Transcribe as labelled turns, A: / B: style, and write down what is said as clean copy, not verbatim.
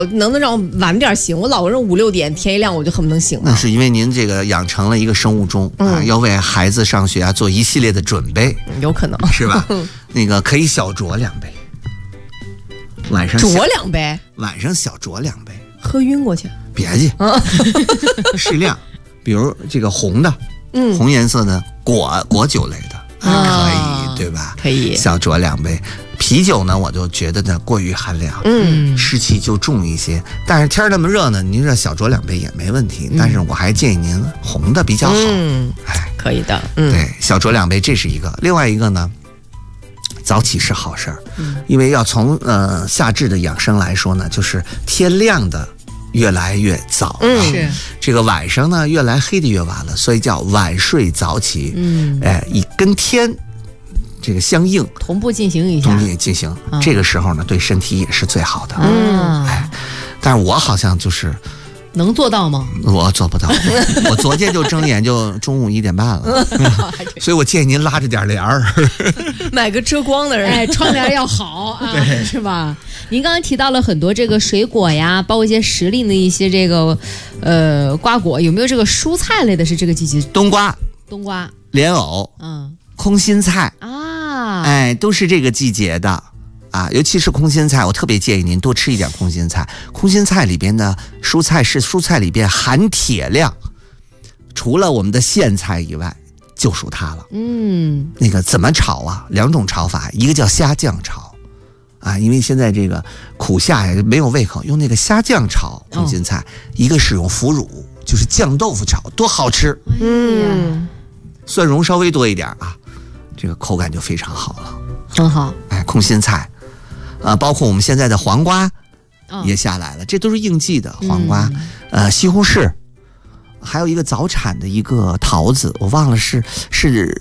A: 能让我晚点醒，我老是5、6点天一亮我就恨不能醒了。
B: 那是因为您这个养成了一个生物钟啊，要为孩子上学啊做一系列的准备，
A: 有可能
B: 是吧？那个可以小酌2杯，晚上
A: 酌2杯，
B: 晚上小酌2杯，
A: 喝晕过去。
B: 别介，适量，比如这个红的，红颜色的果酒类的，可以，对吧？
A: 可以
B: 小酌2杯。啤酒呢，我就觉得呢过于寒凉，湿气就重一些。但是天那么热呢，您这小酌2杯也没问题。但是我还建议您红的比较好。
A: 可以的。
B: 对，小酌2杯，这是一个。另外一个呢，早起是好事儿，因为要从夏至的养生来说呢，就是天亮的越来越早了，
C: 是
B: 这个晚上呢越来黑的越晚了，所以叫晚睡早起。以跟天这个相应，
A: 同步进行一下，
B: 这个时候呢对身体也是最好的。但是我好像就是
C: 能做到吗？
B: 我做不到，我昨天就睁眼就中午1点半了，所以我建议您拉着点帘儿，
A: 买个遮光的人，
C: 哎，窗帘要好啊，是吧？您刚才提到了很多这个水果呀，包括一些时令的一些这个瓜果，有没有这个蔬菜类的？是这个季节？
B: 冬瓜、莲藕，空心菜啊，哎，都是这个季节的啊，尤其是空心菜，我特别建议您多吃一点空心菜。空心菜里边的蔬菜是蔬菜里边含铁量，除了我们的苋菜以外，就属它了。那个怎么炒啊？2种炒法，一个叫虾酱炒啊，因为现在这个苦夏呀没有胃口，用那个虾酱炒空心菜；一个是用腐乳，就是酱豆腐炒，多好吃。蒜蓉稍微多一点啊，这个口感就非常好了，
C: 很好。
B: 哎，空心菜，包括我们现在的黄瓜也下来了，这都是应季的黄瓜。西红柿，还有一个早产的一个桃子，我忘了是